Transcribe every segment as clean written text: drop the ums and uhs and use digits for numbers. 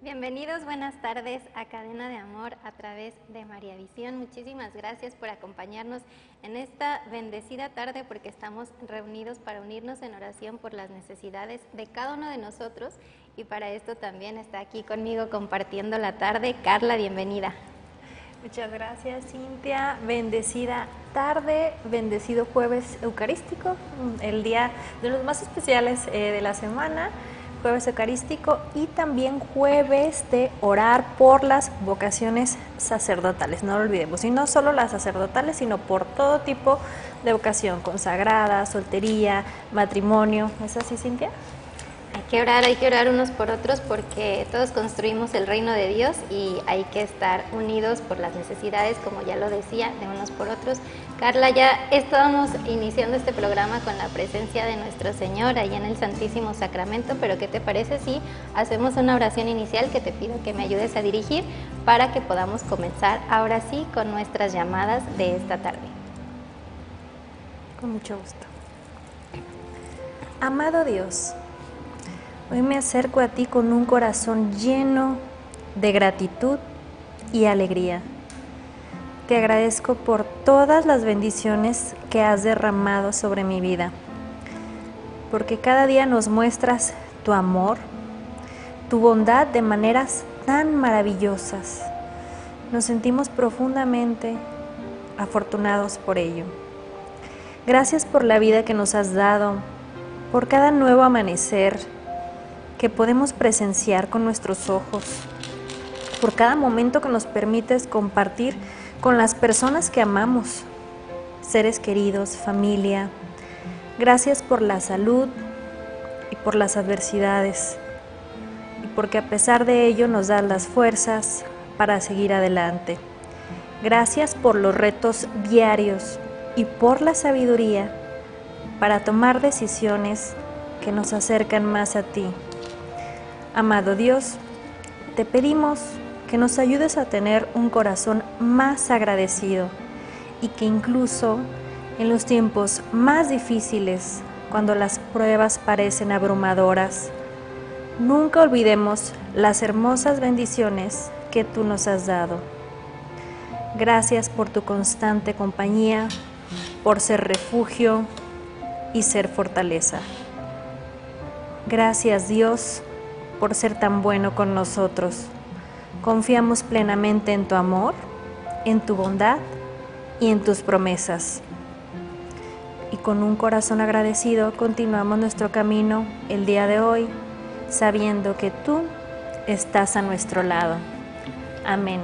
Bienvenidos, buenas tardes a Cadena de Amor a través de María Visión. Muchísimas gracias por acompañarnos en esta bendecida tarde porque estamos reunidos para unirnos en oración por las necesidades de cada uno de nosotros y para esto también está aquí conmigo compartiendo la tarde Carla, bienvenida. Muchas gracias, Cintia. Bendecida tarde, bendecido jueves eucarístico, el día de los más especiales de la semana, jueves eucarístico y también jueves de orar por las vocaciones sacerdotales. No lo olvidemos, y no solo las sacerdotales, sino por todo tipo de vocación, consagrada, soltería, matrimonio. ¿Es así, Cintia? Hay que orar unos por otros porque todos construimos el reino de Dios y hay que estar unidos por las necesidades, como ya lo decía, de unos por otros. Carla, ya estábamos iniciando este programa con la presencia de nuestro Señor ahí en el Santísimo Sacramento, pero ¿qué te parece si hacemos una oración inicial que te pido que me ayudes a dirigir para que podamos comenzar ahora sí con nuestras llamadas de esta tarde? Con mucho gusto. Amado Dios, hoy me acerco a ti con un corazón lleno de gratitud y alegría. Te agradezco por todas las bendiciones que has derramado sobre mi vida, porque cada día nos muestras tu amor, tu bondad de maneras tan maravillosas. Nos sentimos profundamente afortunados por ello. Gracias por la vida que nos has dado, por cada nuevo amanecer que podemos presenciar con nuestros ojos, por cada momento que nos permites compartir con las personas que amamos, seres queridos, familia. Gracias por la salud y por las adversidades, y porque a pesar de ello nos das las fuerzas para seguir adelante. Gracias por los retos diarios y por la sabiduría para tomar decisiones que nos acercan más a ti. Amado Dios, te pedimos que nos ayudes a tener un corazón más agradecido y que incluso en los tiempos más difíciles, cuando las pruebas parecen abrumadoras, nunca olvidemos las hermosas bendiciones que tú nos has dado. Gracias por tu constante compañía, por ser refugio y ser fortaleza. Gracias, Dios, por ser tan bueno con nosotros. Confiamos plenamente en tu amor, en tu bondad y en tus promesas. Y con un corazón agradecido continuamos nuestro camino el día de hoy, sabiendo que tú estás a nuestro lado. Amén.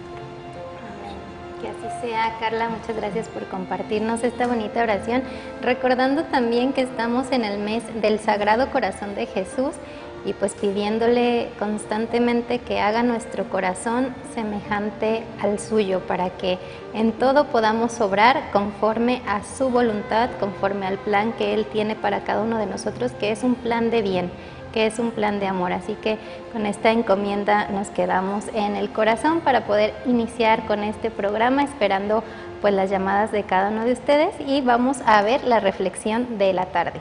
Que así sea, Carla, muchas gracias por compartirnos esta bonita oración, recordando también que estamos en el mes del Sagrado Corazón de Jesús y pues pidiéndole constantemente que haga nuestro corazón semejante al suyo para que en todo podamos obrar conforme a su voluntad, conforme al plan que Él tiene para cada uno de nosotros, que es un plan de bien, que es un plan de amor. Así que con esta encomienda nos quedamos en el corazón para poder iniciar con este programa, esperando pues las llamadas de cada uno de ustedes y vamos a ver la reflexión de la tarde.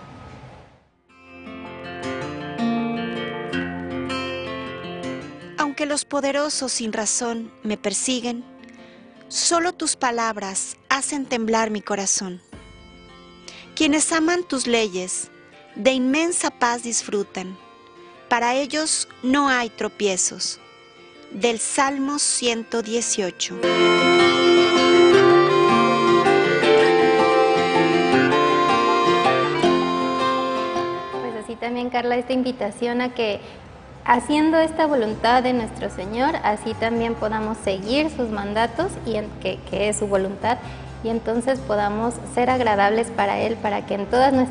Aunque los poderosos sin razón me persiguen, solo tus palabras hacen temblar mi corazón. Quienes aman tus leyes, de inmensa paz disfrutan. Para ellos no hay tropiezos. Del Salmo 118. Pues así también, Carla, esta invitación a que haciendo esta voluntad de nuestro Señor, así también podamos seguir sus mandatos y que es su voluntad, y entonces podamos ser agradables para Él, para que en todas nuestras